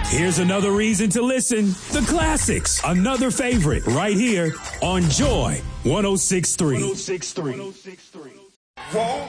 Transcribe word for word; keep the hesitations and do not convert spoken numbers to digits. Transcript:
Here's another reason to listen. The classics, another favorite, right here on Joy one oh six point three. Won't